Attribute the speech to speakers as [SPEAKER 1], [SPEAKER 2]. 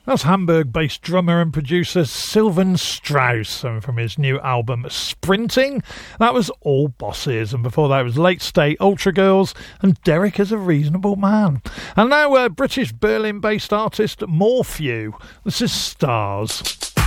[SPEAKER 1] That's Hamburg-based drummer and producer Sylvan Strauss, and from his new album Sprinting, that was All Bosses, and before that was Late State Ultra Girls and Derek is a Reasonable Man. And now British Berlin-based artist Morphew. This is Stars.